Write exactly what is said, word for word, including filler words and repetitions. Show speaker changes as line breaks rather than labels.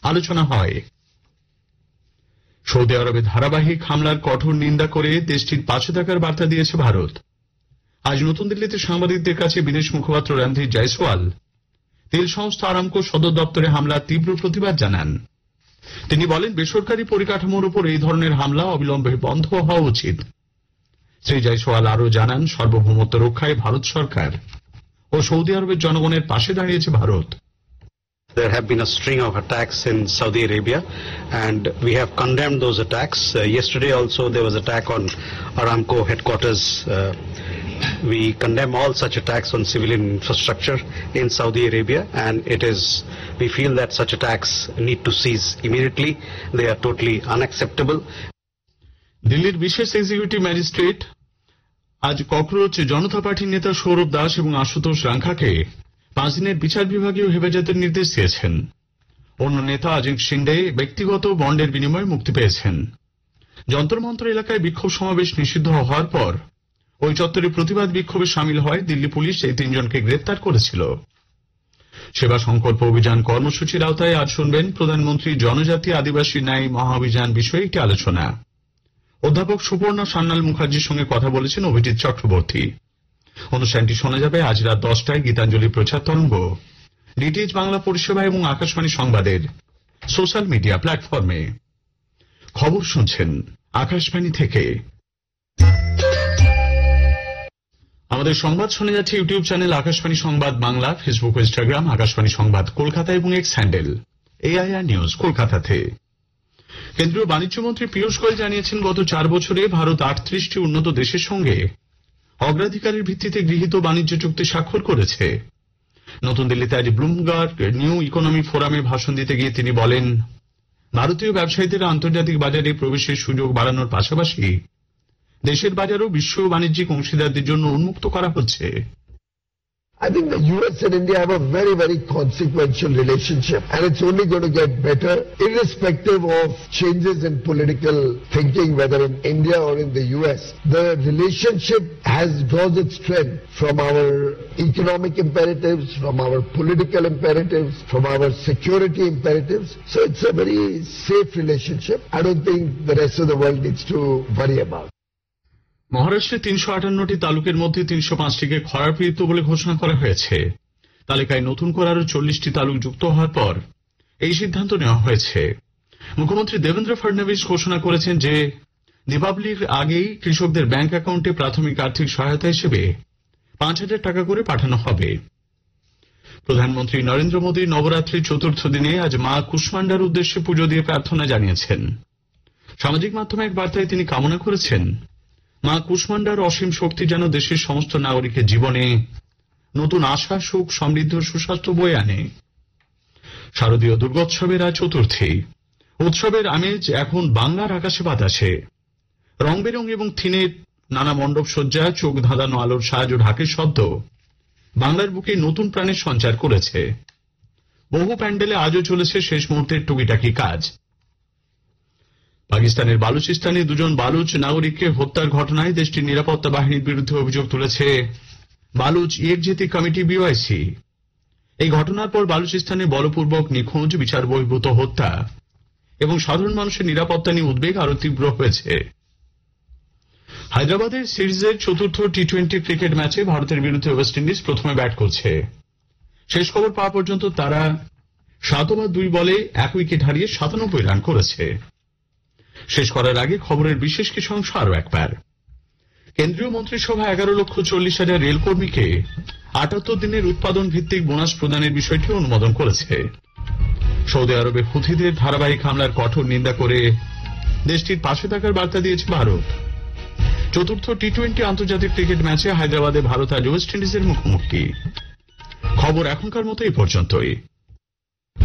আলোচনা হয়। সৌদি আরবে ধারাবাহিক হামলার কঠোর নিন্দা করে দেশটির পাশে থাকার বার্তা দিয়েছে ভারত। আজ নতুন দিল্লিতে সাংবাদিকদের কাছে বিদেশ মুখপাত্র রণধীর জয়সওয়াল তেল সংস্থা আরামকো সদর দপ্তরে হামলার তীব্র প্রতিবাদ জানান। তিনি বলেন, বেসরকারি পরিকাঠামোর উপর এই ধরনের হামলা অবিলম্বে বন্ধ হওয়া উচিত। শ্রী জয়সওয়াল আরও জানান, সার্বভৌমত্ব রক্ষায় ভারত সরকার ও সৌদি আরবের জনগণের পাশে দাঁড়িয়েছে Bharat.
There have been a string of attacks in Saudi Arabia, and we have condemned those attacks. Uh, yesterday also there was attack on Aramco headquarters. Uh, we condemn all such attacks on civilian infrastructure in Saudi Arabia, and it is, we feel that such attacks need to cease immediately. They are totally unacceptable.
দিল্লির বিশেষ executive magistrate আজ cockroach জনতা পার্টির নেতা সৌরভ দাস এবং আশুতোষ রাঙ্কাকে পাঁচ দিনের বিচার বিভাগীয় হেফাজতের নির্দেশ দিয়েছেন। অন্য নেতা অজিঙ্ক শিন্ডে ব্যক্তিগত বন্ডের বিনিময়ে মুক্তি পেয়েছেন। যন্তর মন্তর এলাকায় বিক্ষোভ সমাবেশ নিষিদ্ধ হওয়ার পর ওই চত্বরে প্রতিবাদ বিক্ষোভে সামিল হয় দিল্লি পুলিশ এই তিনজনকে গ্রেপ্তার করেছিল। সেবা সংকল্প অভিযান কর্মসূচির আওতায় আজ শুনবেন প্রধানমন্ত্রী জনজাতি আদিবাসী ন্যায় মহাঅভিযান বিষয়ে একটি আলোচনা। অধ্যাপক সুপর্ণা সান্যাল মুখার্জির সঙ্গে কথা বলেছেন অভিজিৎ চক্রবর্তী। অনুষ্ঠানটি শোনা যাবে আজ রাত দশটায় গীতাঞ্জলি প্রচার তরঙ্গ, ডিটিএইচ বাংলা পরিষেবা এবং আকাশবাণী সংবাদের সোশ্যাল মিডিয়া প্ল্যাটফর্মে। খবর শুনছেন আকাশবাণী থেকে। আমাদের সংবাদ শোনা যাচ্ছে ইউটিউব চ্যানেল আকাশবাণী সংবাদ বাংলা, ফেসবুক, ইনস্টাগ্রাম আকাশবাণী সংবাদ কলকাতা এবং এক্স হ্যান্ডেল এআইআর নিউজ কলকাতাতে। কেন্দ্রীয় বাণিজ্যমন্ত্রী পীযূষ গোয়েল জানিয়েছেন, গত চার বছরে ভারত আটত্রিশটি উন্নত দেশের সঙ্গে অগ্রাধিকারের ভিত্তিতে গৃহীত বাণিজ্য চুক্তি স্বাক্ষর করেছে। নতুন দিল্লিতে আজ ব্লুমবার্গ নিউ ইকোনমি ফোরামে ভাষণ দিতে গিয়ে তিনি বলেন, ভারতীয় ব্যবসায়ীদের আন্তর্জাতিক বাজারে প্রবেশের সুযোগ বাড়ানোর পাশাপাশি দেশের বাজারও বিশ্ব বাণিজ্যিক অংশীদারদের জন্য উন্মুক্ত করা হচ্ছে।
I think the U S and India have a very, very consequential relationship, and it's only going to get better irrespective of changes in political thinking, whether in India or in the U S. The relationship has draws its strength from our economic imperatives, from our political imperatives, from our security imperatives. So it's a very safe relationship. I don't think the rest of the world needs to worry about.
মহারাষ্ট্রে তিনশো আটান্নটি তালুকের মধ্যে তিনশো পাঁচটিকে খরাপীড়িত বলে ঘোষণা করা হয়েছে। তালিকায় নতুন করে আরো চল্লিশটি তালুক যুক্ত হওয়ার পর এই সিদ্ধান্ত নেওয়া হয়েছে। মুখ্যমন্ত্রী দেবেন্দ্র ফডনবিস ঘোষণা করেছেন যে দীপাবলির আগেই কৃষকদের ব্যাংক অ্যাকাউন্টে প্রাথমিক আর্থিক সহায়তা হিসেবে পাঁচ হাজার টাকা করে পাঠানো হবে। প্রধানমন্ত্রী নরেন্দ্র মোদী নবরাত্রির চতুর্থ দিনে আজ মা কুষ্মান্ডার উদ্দেশ্যে পুজো দিয়ে প্রার্থনা জানিয়েছেন। সামাজিক মাধ্যমে এক বার্তায় তিনি কামনা করেছেন, মা কুষ্মান্ডার অসীম শক্তি যেন দেশের সমস্ত নাগরিকের জীবনে নতুন আশা, সুখ, সমৃদ্ধ, সুস্বাস্থ্য বয়ে আনে। শারদীয় দুর্গোৎসবের আজ চতুর্থী। উৎসবের আমেজ এখন বাংলার আকাশে বাতাসে। রং বেরং এবং থিনের নানা মণ্ডপ সজ্জা, চোখ ধাঁধানো আলোর সাজ ও ঢাকের শব্দ বাংলার বুকে নতুন প্রাণের সঞ্চার করেছে। বহু প্যান্ডেলে আজও চলেছে শেষ মুহূর্তের টুকিটাকি কাজ। পাকিস্তানের বালুচিস্তানে দুজন বালুচ নাগরিককে হত্যার ঘটনায় দেশটির নিরাপত্তা বাহিনীর বিরুদ্ধে অভিযোগ তুলেছে বালুচ ইয়েকজেতি কমিটি বিওয়াইসি। এই ঘটনার পর বালুচিস্তানে বলপূর্বক নিখোঁজ, বিচার বহির্ভূত হত্যা এবং সাধারণ মানুষের নিরাপত্তা নিয়ে উদ্বেগ আরো তীব্র হয়েছে। হায়দ্রাবাদের সিরিজের চতুর্থ টি টোয়েন্টি ক্রিকেট ম্যাচে ভারতের বিরুদ্ধে ওয়েস্ট ইন্ডিজ প্রথমে ব্যাট করছে। শেষ খবর পাওয়া পর্যন্ত তারা সাত ওভার দুই বলে এক উইকেট হারিয়ে সাতানব্বই রান করেছে। শেষ করার আগে খবরের বিশেষ কিছু অংশ আরো একবার। কেন্দ্রীয় মন্ত্রিসভা এগারো লক্ষ চল্লিশ হাজার রেল কর্মীকে আটাত্তর দিনের উৎপাদন ভিত্তিক বোনাস প্রদানের বিষয়টি অনুমোদন করেছে। সৌদি আরবে হুথিদের ধারাবাহিক হামলার কঠোর নিন্দা করে দেশটির পাশে থাকার বার্তা দিয়েছে ভারত। চতুর্থ টি টোয়েন্টি আন্তর্জাতিক ক্রিকেট ম্যাচে হায়দ্রাবাদে ভারত আজ ওয়েস্ট ইন্ডিজের মুখোমুখি। খবর এখনকার মতো এই পর্যন্তই।